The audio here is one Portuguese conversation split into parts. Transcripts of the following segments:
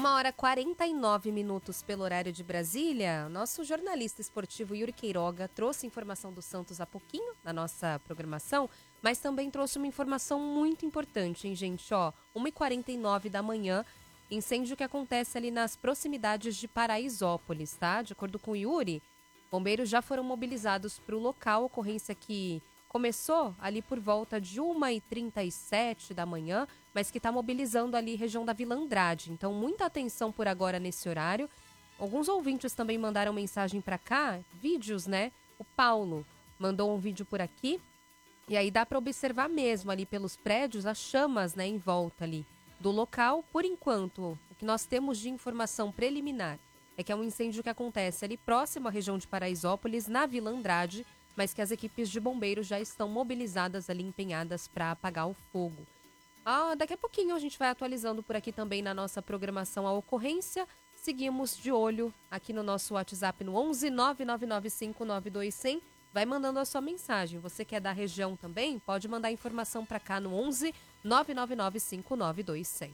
1h49 pelo horário de Brasília. Nosso jornalista esportivo Yuri Queiroga trouxe informação do Santos há pouquinho na nossa programação, mas também trouxe uma informação muito importante, hein, gente? 1h49 da manhã, incêndio que acontece ali nas proximidades de Paraisópolis, tá? De acordo com o Yuri, bombeiros já foram mobilizados para o local, ocorrência que começou ali por volta de 1h37 da manhã, mas que está mobilizando ali região da Vila Andrade. Então, muita atenção por agora nesse horário. Alguns ouvintes também mandaram mensagem para cá, vídeos, né? O Paulo mandou um vídeo por aqui. E aí dá para observar mesmo ali pelos prédios as chamas, né, em volta ali do local. Por enquanto, o que nós temos de informação preliminar é que é um incêndio que acontece ali próximo à região de Paraisópolis, na Vila Andrade, mas que as equipes de bombeiros já estão mobilizadas ali, empenhadas para apagar o fogo. Daqui a pouquinho a gente vai atualizando por aqui também na nossa programação a ocorrência. Seguimos de olho aqui no nosso WhatsApp no 11 999592100. Vai mandando a sua mensagem. Você que é da região também, pode mandar informação para cá no 11 999592100.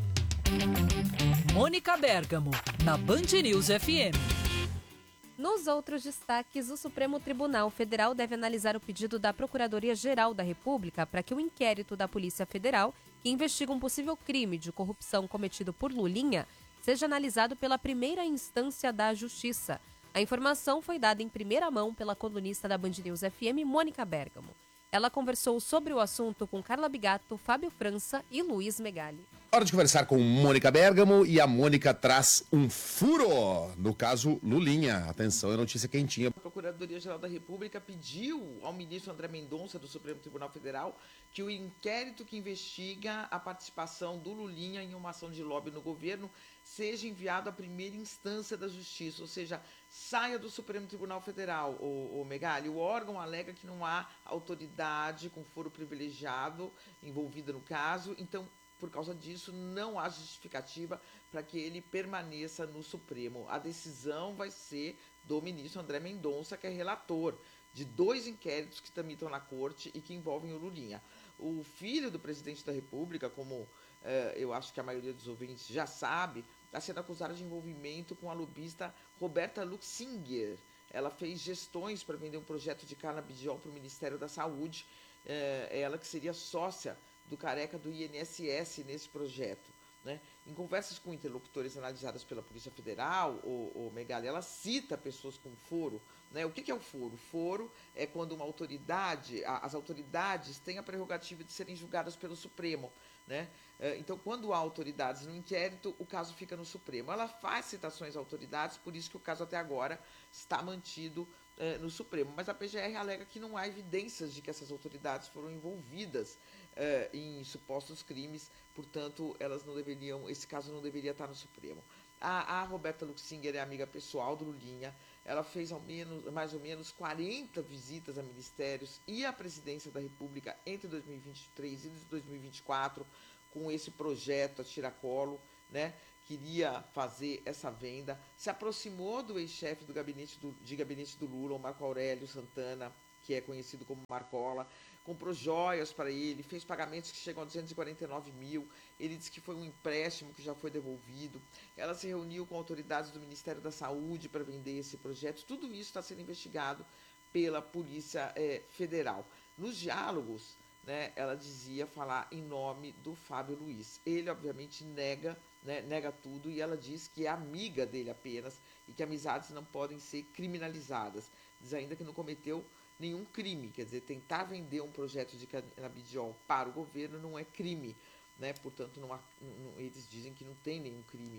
Mônica Bergamo, na Band News FM. Nos outros destaques, o Supremo Tribunal Federal deve analisar o pedido da Procuradoria-Geral da República para que o inquérito da Polícia Federal, que investiga um possível crime de corrupção cometido por Lulinha, seja analisado pela primeira instância da Justiça. A informação foi dada em primeira mão pela colunista da Band News FM, Mônica Bergamo. Ela conversou sobre o assunto com Carla Bigato, Fábio França e Luiz Megali. Hora de conversar com Mônica Bergamo e a Mônica traz um furo, no caso Lulinha. Atenção, é notícia quentinha. A Procuradoria-Geral da República pediu ao ministro André Mendonça, do Supremo Tribunal Federal, que o inquérito que investiga a participação do Lulinha em uma ação de lobby no governo seja enviado à primeira instância da Justiça, ou seja, saia do Supremo Tribunal Federal, o Megali. O órgão alega que não há autoridade com foro privilegiado envolvida no caso, então, por causa disso, não há justificativa para que ele permaneça no Supremo. A decisão vai ser do ministro André Mendonça, que é relator de 2 inquéritos que tramitam na corte e que envolvem o Lulinha. O filho do presidente da República, como eu acho que a maioria dos ouvintes já sabe, está sendo acusado de envolvimento com a lobista Roberta Luxinger. Ela fez gestões para vender um projeto de canabidiol para o Ministério da Saúde, ela que seria sócia do careca do INSS nesse projeto, né? Em conversas com interlocutores analisadas pela Polícia Federal, o Megali, ela cita pessoas com foro, né? O que é o foro? O foro é quando uma autoridade, as autoridades têm a prerrogativa de serem julgadas pelo Supremo, né? Então, quando há autoridades no inquérito, o caso fica no Supremo. Ela faz citações a autoridades, por isso que o caso até agora está mantido no Supremo. Mas a PGR alega que não há evidências de que essas autoridades foram envolvidas em supostos crimes, portanto, elas não deveriam, esse caso não deveria estar no Supremo. A Roberta Luxinger é amiga pessoal do Lulinha. Ela fez mais ou menos 40 visitas a ministérios e à presidência da República entre 2023 e 2024 com esse projeto a tiracolo, né? Queria fazer essa venda, se aproximou do ex-chefe de gabinete do Lula, o Marco Aurélio Santana, que é conhecido como Marcola, comprou joias para ele, fez pagamentos que chegam a 249 mil, ele disse que foi um empréstimo que já foi devolvido, ela se reuniu com autoridades do Ministério da Saúde para vender esse projeto, tudo isso está sendo investigado pela Polícia Federal. Nos diálogos, né, ela dizia falar em nome do Fábio Luiz. Ele, obviamente, nega tudo e ela diz que é amiga dele apenas e que amizades não podem ser criminalizadas. Diz ainda que não cometeu nenhum crime, quer dizer, tentar vender um projeto de canabidiol para o governo não é crime, né? Portanto, eles dizem que não tem nenhum crime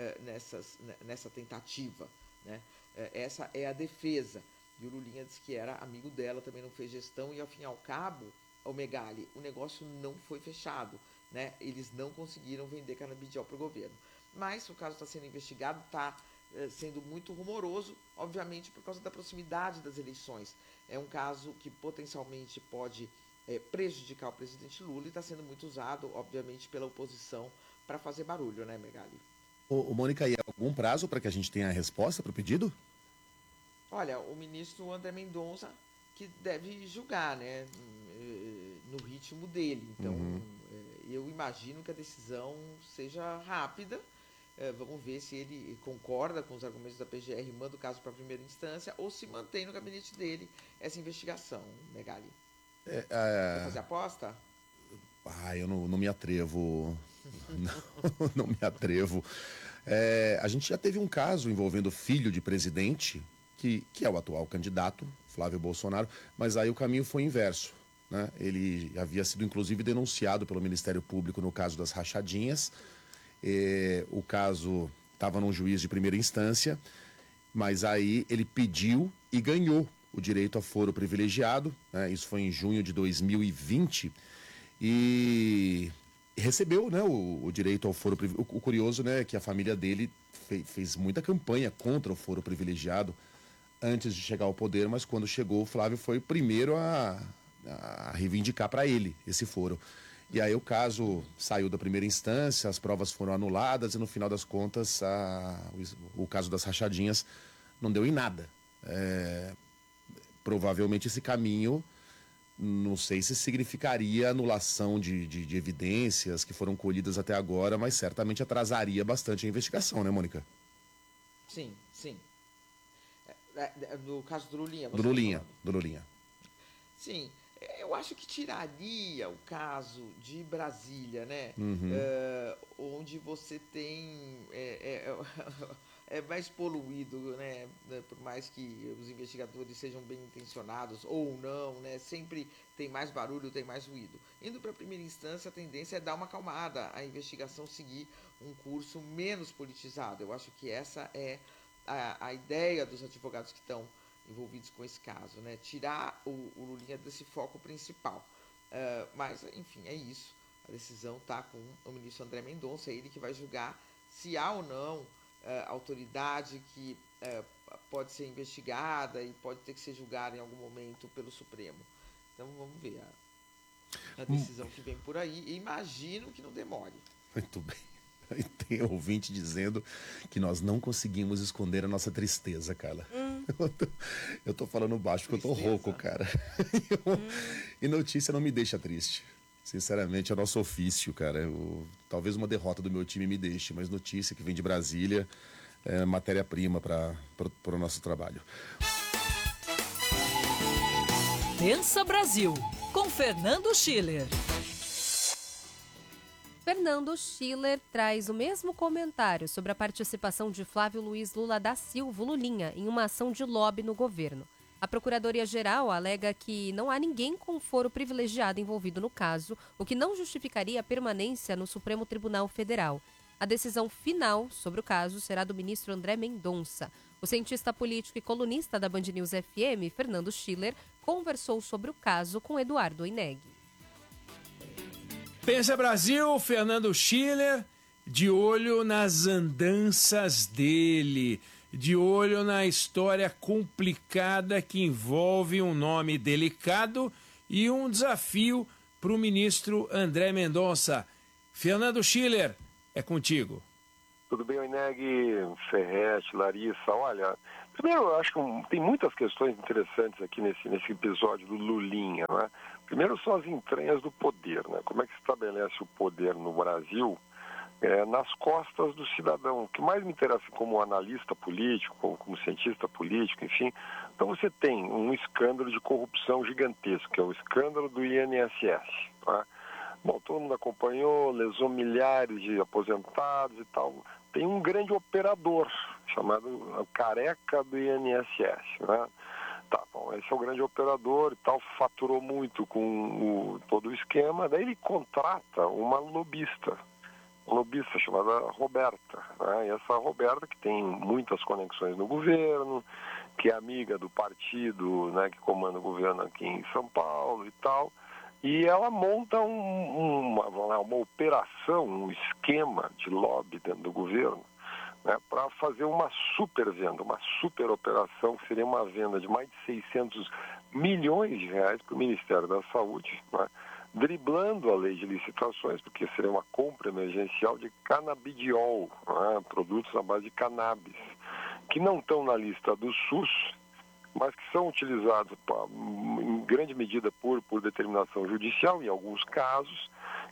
nessa tentativa, né? Essa é a defesa. E o Lulinha disse que era amigo dela, também não fez gestão e, ao fim e ao cabo, o Megali, o negócio não foi fechado, né? Eles não conseguiram vender canabidiol para o governo. Mas o caso está sendo investigado, está sendo muito rumoroso, obviamente por causa da proximidade das eleições. É um caso que potencialmente pode prejudicar o presidente Lula e está sendo muito usado, obviamente, pela oposição para fazer barulho, né, Megali? Mônica, e algum prazo para que a gente tenha a resposta para o pedido? Olha, o ministro André Mendonça que deve julgar, né, no ritmo dele. Então, eu imagino que a decisão seja rápida Vamos ver se ele concorda com os argumentos da PGR, manda o caso para a primeira instância ou se mantém no gabinete dele essa investigação, né, Gali? Vai fazer aposta? Eu não me atrevo. Não me atrevo. A gente já teve um caso envolvendo o filho de presidente, que é o atual candidato, Flávio Bolsonaro, mas aí o caminho foi inverso, né? Ele havia sido, inclusive, denunciado pelo Ministério Público no caso das rachadinhas. O caso estava num juiz de primeira instância, mas aí ele pediu e ganhou o direito a foro privilegiado, né? Isso foi em junho de 2020, e recebeu, né, o direito ao foro privilegiado. O curioso, né, é que a família dele fez muita campanha contra o foro privilegiado antes de chegar ao poder, mas quando chegou, o Flávio foi o primeiro a reivindicar para ele esse foro. E aí o caso saiu da primeira instância, as provas foram anuladas e no final das contas o caso das rachadinhas não deu em nada. Provavelmente esse caminho, não sei se significaria anulação de evidências que foram colhidas até agora, mas certamente atrasaria bastante a investigação, né, Mônica? Sim. No caso do Lulinha. Do Lulinha. Sim. Eu acho que tiraria o caso de Brasília, né? Onde você tem... É mais poluído, né? Por mais que os investigadores sejam bem intencionados ou não, né? Sempre tem mais barulho, tem mais ruído. Indo para a primeira instância, a tendência é dar uma acalmada, a investigação seguir um curso menos politizado. Eu acho que essa é a ideia dos advogados que estão envolvidos com esse caso, né? Tirar o Lulinha desse foco principal. Mas, enfim, é isso. A decisão está com o ministro André Mendonça, é ele que vai julgar se há ou não autoridade que pode ser investigada e pode ter que ser julgada em algum momento pelo Supremo. Então, vamos ver a decisão que vem por aí. E imagino que não demore. Muito bem. E tem ouvinte dizendo que nós não conseguimos esconder a nossa tristeza, Carla. Eu tô falando baixo porque eu tô rouco, cara. E notícia não me deixa triste. Sinceramente, é o nosso ofício, cara. Talvez uma derrota do meu time me deixe, mas notícia que vem de Brasília é matéria-prima para o nosso trabalho. Pensa Brasil, com Fernando Schiller. Fernando Schiller traz o mesmo comentário sobre a participação de Flávio Luiz Lula da Silva, Lulinha, em uma ação de lobby no governo. A Procuradoria-Geral alega que não há ninguém com foro privilegiado envolvido no caso, o que não justificaria a permanência no Supremo Tribunal Federal. A decisão final sobre o caso será do ministro André Mendonça. O cientista político e colunista da Band News FM, Fernando Schiller, conversou sobre o caso com Eduardo Oineg. Pensa Brasil, Fernando Schiller, de olho nas andanças dele, de olho na história complicada que envolve um nome delicado e um desafio para o ministro André Mendonça. Fernando Schiller, é contigo. Tudo bem, Oineg, Ferrete, Larissa? Olha, primeiro eu acho que tem muitas questões interessantes aqui nesse episódio do Lulinha, não é? Primeiro são as entranhas do poder, né? Como é que se estabelece o poder no Brasil nas costas do cidadão. O que mais me interessa como analista político, como cientista político, enfim. Então você tem um escândalo de corrupção gigantesco, que é o escândalo do INSS. Tá? Bom, todo mundo acompanhou, lesou milhares de aposentados e tal. Tem um grande operador, chamado Careca do INSS, né? Tá, bom, esse é o grande operador e tal, faturou muito com todo o esquema, daí ele contrata uma lobista chamada Roberta, né? E essa Roberta que tem muitas conexões no governo, que é amiga do partido, né, que comanda o governo aqui em São Paulo e tal, e ela monta uma operação, um esquema de lobby dentro do governo, né, para fazer uma super venda, uma super operação, que seria uma venda de mais de 600 milhões de reais para o Ministério da Saúde, né, driblando a lei de licitações, porque seria uma compra emergencial de canabidiol, né, produtos à base de cannabis, que não estão na lista do SUS, mas que são utilizados em grande medida por determinação judicial, em alguns casos,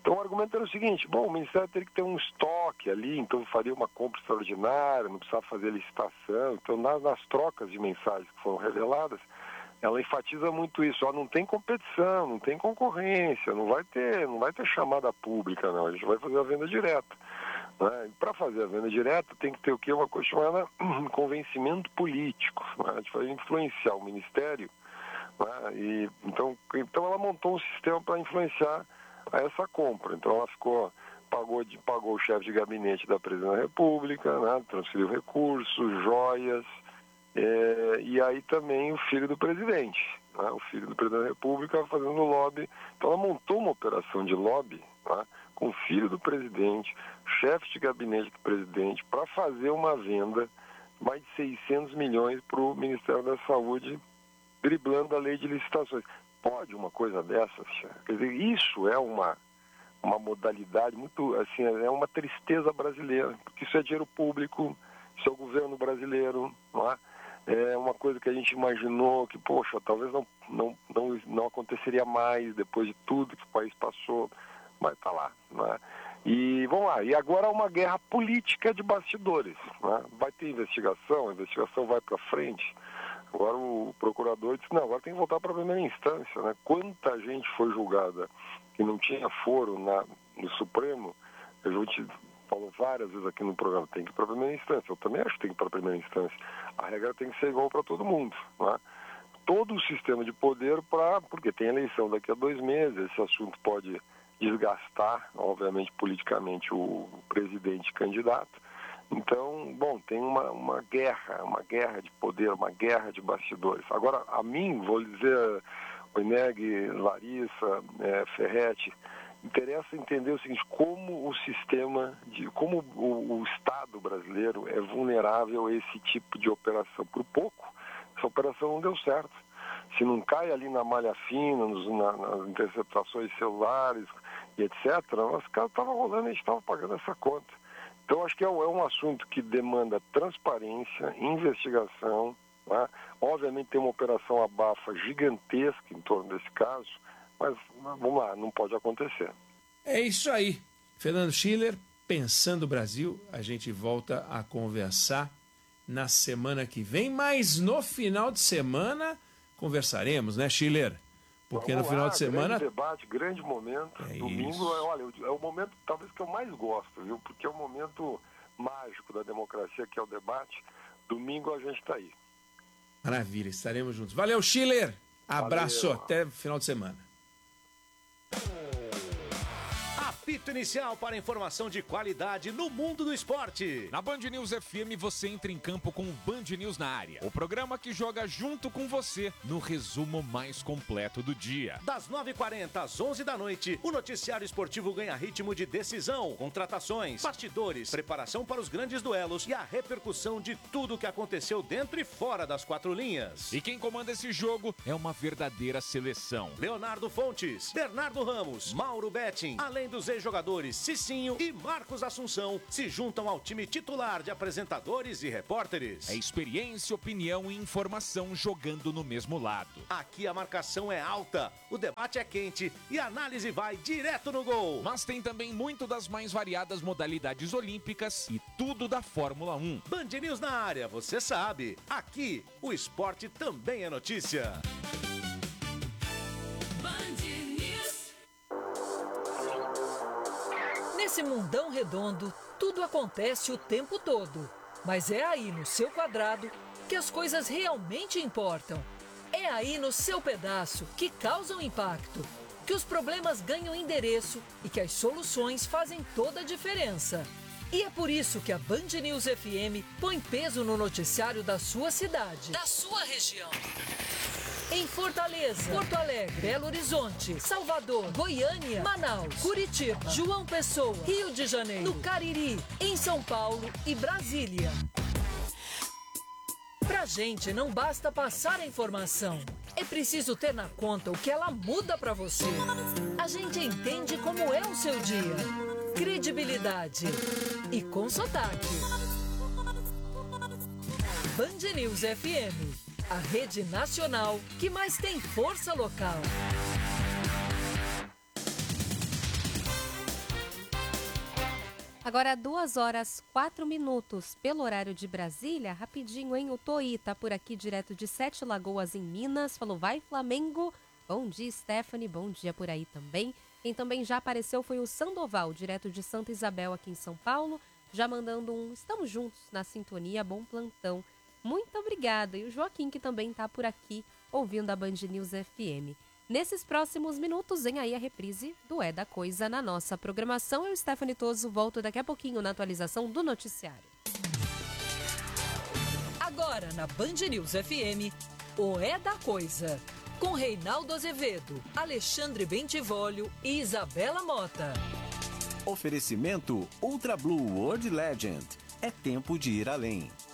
Então o argumento era o seguinte, bom, o Ministério teria que ter um estoque ali, então faria uma compra extraordinária, não precisava fazer licitação. Então nas trocas de mensagens que foram reveladas, ela enfatiza muito isso, não tem competição, não tem concorrência, não vai ter chamada pública, não, a gente vai fazer a venda direta. Né? Para fazer a venda direta tem que ter o quê? Uma coisa chamada convencimento político, né? A gente vai influenciar o Ministério, né? E, então ela montou um sistema para influenciar essa compra. Então ela pagou o chefe de gabinete da Presidência da República, né? Transferiu recursos, joias, e aí também o filho do presidente, né? O filho do presidente da República fazendo lobby. Então ela montou uma operação de lobby, né? Com o filho do presidente, chefe de gabinete do presidente, para fazer uma venda de mais de 600 milhões para o Ministério da Saúde, driblando a lei de licitações. Pode uma coisa dessas? Quer dizer, isso é uma modalidade muito, assim, é uma tristeza brasileira, porque isso é dinheiro público, isso é o governo brasileiro, não é? É uma coisa que a gente imaginou que, poxa, talvez não aconteceria mais depois de tudo que o país passou, mas está lá, né? E vamos lá, e agora há uma guerra política de bastidores, né? Vai ter investigação, a investigação vai para frente. Agora o procurador disse, não, agora tem que voltar para a primeira instância, né? Quanta gente foi julgada que não tinha foro no Supremo, a gente falou várias vezes aqui no programa, tem que ir para a primeira instância. Eu também acho que tem que ir para a primeira instância. A regra tem que ser igual para todo mundo, né? Todo o sistema de poder, porque tem eleição daqui a 2 meses, esse assunto pode desgastar, obviamente, politicamente o presidente candidato. Então, bom, tem uma guerra de poder, uma guerra de bastidores. Agora, a mim, vou dizer, Oineg, Larissa, Ferretti, interessa entender o seguinte, como o sistema, como o Estado brasileiro é vulnerável a esse tipo de operação. Por pouco, essa operação não deu certo. Se não cai ali na malha fina, nas interceptações celulares e etc., os caras estavam rolando e a gente estava pagando essa conta. Então, acho que é um assunto que demanda transparência, investigação, né? Obviamente tem uma operação abafa gigantesca em torno desse caso, mas vamos lá, não pode acontecer. É isso aí. Fernando Schiller, Pensando o Brasil, a gente volta a conversar na semana que vem, mas no final de semana conversaremos, né, Schiller? Porque vamos no final lá, de semana... Grande debate, grande momento. Domingo, olha, é o momento talvez que eu mais gosto, viu? Porque é o momento mágico da democracia, que é o debate. Domingo a gente está aí. Maravilha, estaremos juntos. Valeu, Schiller! Abraço, Valeu. até final de semana. Apito inicial para informação de qualidade no mundo do esporte. Na Band News FM você entra em campo com o Band News na área. O programa que joga junto com você no resumo mais completo do dia. Das 9h40 às 11 da noite, o noticiário esportivo ganha ritmo de decisão, contratações, bastidores, preparação para os grandes duelos e a repercussão de tudo o que aconteceu dentro e fora das 4 linhas. E quem comanda esse jogo é uma verdadeira seleção. Leonardo Fontes, Bernardo Ramos, Mauro Betting, além dos ex-jogadores Cicinho e Marcos Assunção, se juntam ao time titular de apresentadores e repórteres. É experiência, opinião e informação jogando no mesmo lado. Aqui a marcação é alta, o debate é quente e a análise vai direto no gol. Mas tem também muito das mais variadas modalidades olímpicas e tudo da Fórmula 1. Band News na área, você sabe. Aqui, o esporte também é notícia. Nesse mundão redondo, tudo acontece o tempo todo. Mas é aí no seu quadrado que as coisas realmente importam. É aí no seu pedaço que causam impacto, que os problemas ganham endereço e que as soluções fazem toda a diferença. E é por isso que a Band News FM põe peso no noticiário da sua cidade, da sua região. Em Fortaleza, Porto Alegre, Belo Horizonte, Salvador, Goiânia, Manaus, Curitiba, João Pessoa, Rio de Janeiro, no Cariri, em São Paulo e Brasília. Pra gente não basta passar a informação, é preciso ter na conta o que ela muda pra você. A gente entende como é o seu dia. Credibilidade e com sotaque. Band News FM. A rede nacional que mais tem força local. Agora 2h04 pelo horário de Brasília. Rapidinho, hein? O Toí tá por aqui direto de Sete Lagoas, em Minas. Falou, vai Flamengo. Bom dia, Stephanie. Bom dia por aí também. Quem também já apareceu foi o Sandoval, direto de Santa Isabel, aqui em São Paulo. Já mandando um estamos juntos na sintonia, bom plantão. Muito obrigada. E o Joaquim, que também tá por aqui, ouvindo a Band News FM. Nesses próximos minutos, vem aí a reprise do É da Coisa na nossa programação. Eu, Stephanie Toso, volto daqui a pouquinho na atualização do noticiário. Agora na Band News FM, o É da Coisa. Com Reinaldo Azevedo, Alexandre Bentivolio e Isabela Mota. Oferecimento Ultra Blue World Legend. É tempo de ir além.